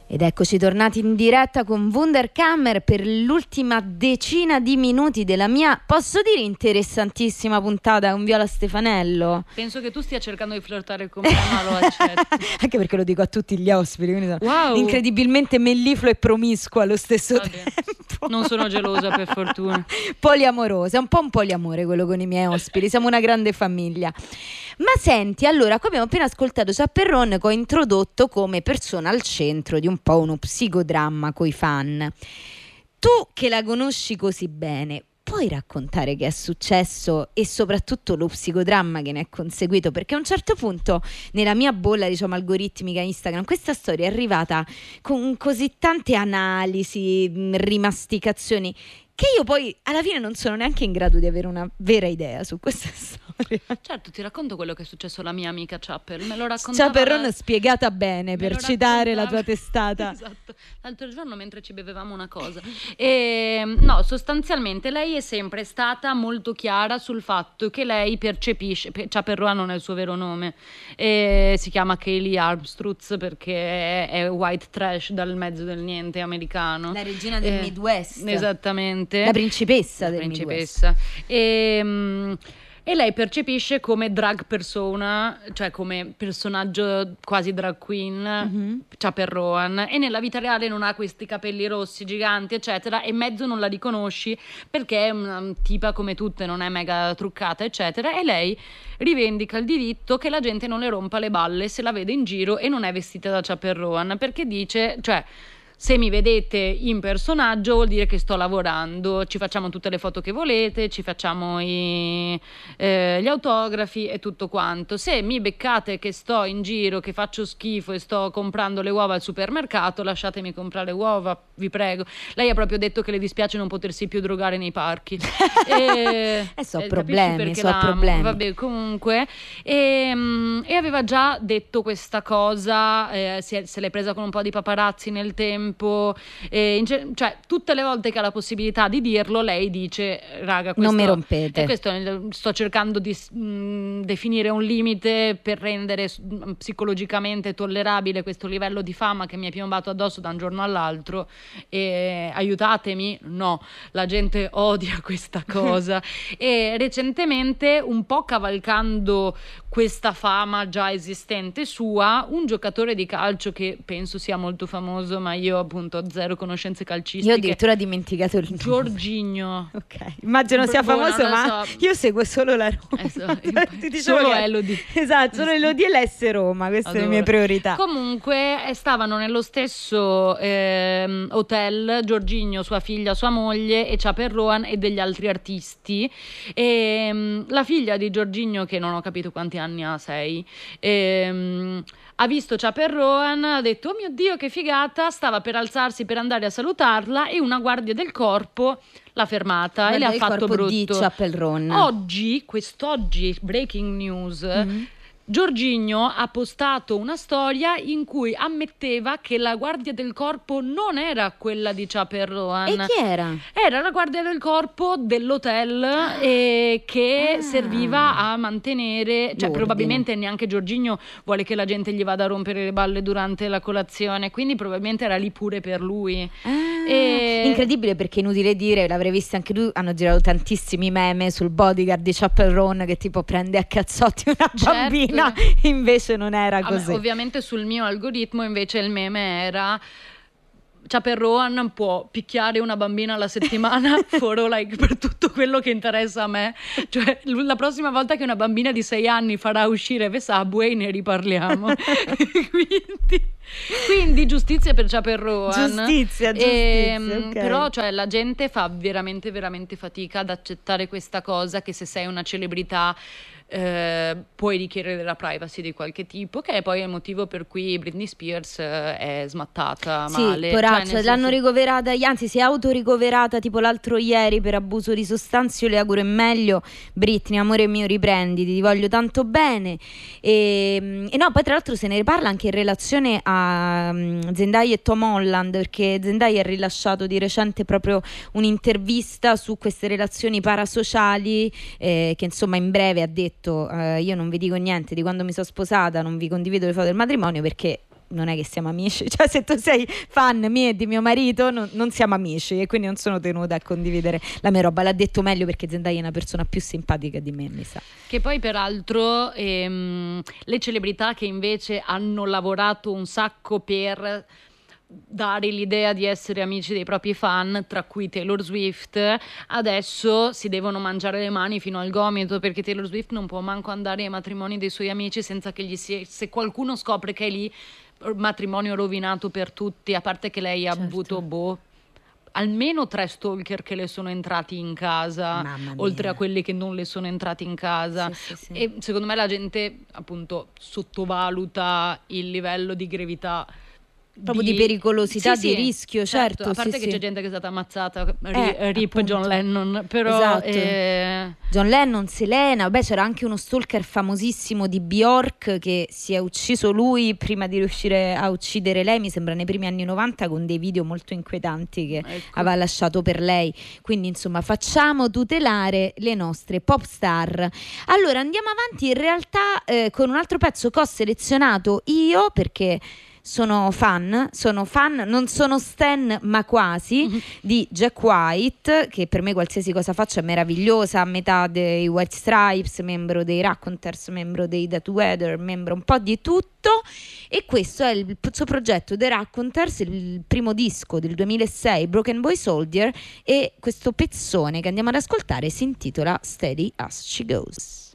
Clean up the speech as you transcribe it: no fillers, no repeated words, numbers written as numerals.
Ed eccoci tornati in diretta con Wunderkammer per l'ultima decina di minuti della mia, posso dire, interessantissima puntata con Viola Stefanello. Penso che tu stia cercando di flirtare con me, ma lo accetto. Anche perché lo dico a tutti gli ospiti, quindi sono wow, incredibilmente mellifluo e promiscuo allo stesso tempo. Non sono gelosa, per fortuna. Poliamorosa, è un po' un poliamore quello con i miei ospiti, siamo una grande famiglia. Ma senti, allora, qua abbiamo appena ascoltato Chaperone, che ho introdotto come persona al centro di un po' uno psicodramma coi fan. Tu che la conosci così bene, puoi raccontare che è successo e soprattutto lo psicodramma che ne è conseguito? Perché a un certo punto nella mia bolla, diciamo, algoritmica Instagram, questa storia è arrivata con così tante analisi, rimasticazioni, che io poi alla fine non sono neanche in grado di avere una vera idea su questa storia. Certo, ti racconto quello che è successo alla mia amica Chaper. Me lo raccontava Chaperone spiegata bene, per citare la tua testata. Esatto, l'altro giorno mentre ci bevevamo una cosa. No, sostanzialmente lei è sempre stata molto chiara sul fatto che lei percepisce, Chaperone non è il suo vero nome, si chiama Kaylee Armstrutz perché è white trash dal mezzo del niente americano. La regina del Midwest. Esattamente. La principessa del Midwest. E lei percepisce come drag persona, cioè come personaggio quasi drag queen, Chaperone, e nella vita reale non ha questi capelli rossi giganti, eccetera, e mezzo non la riconosci perché è una tipa come tutte, non è mega truccata, eccetera, e lei rivendica il diritto che la gente non le rompa le balle se la vede in giro e non è vestita da Chaperone, perché dice, cioè, se mi vedete in personaggio vuol dire che sto lavorando, ci facciamo tutte le foto che volete, ci facciamo gli autografi e tutto quanto. Se mi beccate che sto in giro, che faccio schifo e sto comprando le uova al supermercato, lasciatemi comprare uova, vi prego. Lei ha proprio detto che le dispiace non potersi più drogare nei parchi. Problemi. Vabbè, comunque. E aveva già detto questa cosa, se l'è presa con un po' di paparazzi nel tempo. Cioè tutte le volte che ha la possibilità di dirlo lei dice raga, questo, non mi rompete, e questo sto cercando di definire un limite per rendere psicologicamente tollerabile questo livello di fama che mi è piombato addosso da un giorno all'altro, e aiutatemi. No, la gente odia questa cosa. E recentemente, un po' cavalcando questa fama già esistente sua, un giocatore di calcio che penso sia molto famoso, ma io appunto ho zero conoscenze calcistiche, io addirittura ho dimenticato il nome, Jorginho. Ok, immagino sia famoso, ma so. Io seguo solo la Roma. Ti dicevo solo che... Elodie. Esatto, solo Elodie e l'S Roma, queste sono le mie priorità. Comunque stavano nello stesso hotel Jorginho, sua figlia, sua moglie e Chaperone e degli altri artisti, e la figlia di Jorginho, che non ho capito quanti anni ha, 6, ha visto Chaperone, ha detto oh mio Dio che figata, stava per alzarsi per andare a salutarla e una guardia del corpo l'ha fermata e le ha fatto brutto. Di Chaperone. Quest'oggi, breaking news, Jorginho ha postato una storia in cui ammetteva che la guardia del corpo non era quella di Chaperone. E chi era? Era la guardia del corpo dell'hotel che serviva a mantenere, cioè probabilmente neanche Jorginho vuole che la gente gli vada a rompere le balle durante la colazione, quindi probabilmente era lì pure per lui. Incredibile, perché inutile dire, l'avrei vista anche tu, hanno girato tantissimi meme sul bodyguard di Chaperone che tipo prende a cazzotti una bambina. No, invece non era così. Ovviamente sul mio algoritmo invece il meme era Chaperone può picchiare una bambina alla settimana per tutto quello che interessa a me, cioè la prossima volta che una bambina di 6 anni farà uscire The Subway ne riparliamo. Quindi giustizia per Chaperone. Giustizia, okay. Però cioè, la gente fa veramente veramente fatica ad accettare questa cosa, che se sei una celebrità puoi richiedere la privacy di qualche tipo, che è poi il motivo per cui Britney Spears è smattata male. Poraccia, l'hanno ricoverata, anzi si è autoricoverata tipo l'altro ieri per abuso di sostanze. Io le auguro il meglio, Britney, amore mio, riprenditi, ti voglio tanto bene. E no, poi tra l'altro se ne parla anche in relazione a Zendaya e Tom Holland, perché Zendaya ha rilasciato di recente proprio un'intervista su queste relazioni parasociali, che insomma in breve ha detto io non vi dico niente di quando mi sono sposata, non vi condivido le foto del matrimonio perché non è che siamo amici, cioè se tu sei fan mio e di mio marito non siamo amici, e quindi non sono tenuta a condividere la mia roba. L'ha detto meglio perché Zendaya è una persona più simpatica di me, mi sa. Che poi peraltro le celebrità che invece hanno lavorato un sacco per dare l'idea di essere amici dei propri fan, tra cui Taylor Swift, adesso si devono mangiare le mani fino al gomito, perché Taylor Swift non può manco andare ai matrimoni dei suoi amici senza che se qualcuno scopre che è lì, matrimonio rovinato per tutti, a parte che lei ha avuto almeno 3 stalker che le sono entrati in casa, oltre a quelli che non le sono entrati in casa. Sì. E secondo me la gente appunto sottovaluta il livello di gravità, proprio di pericolosità, di rischio, certo. A parte che c'è gente che è stata ammazzata, rip appunto. John Lennon, però John Lennon, Selena, vabbè, c'era anche uno stalker famosissimo di Bjork che si è ucciso lui prima di riuscire a uccidere lei, mi sembra nei primi anni 90, con dei video molto inquietanti che aveva lasciato per lei. Quindi insomma facciamo tutelare le nostre pop star. Allora andiamo avanti in realtà con un altro pezzo che ho selezionato io, perché sono fan, non sono stan ma quasi, di Jack White, che per me qualsiasi cosa faccia è meravigliosa, a metà dei White Stripes, membro dei Raconteurs, membro dei Dead Weather, membro un po' di tutto, e questo è il suo progetto The Raconteurs, il primo disco del 2006, Broken Boy Soldier, e questo pezzone che andiamo ad ascoltare si intitola Steady as She Goes.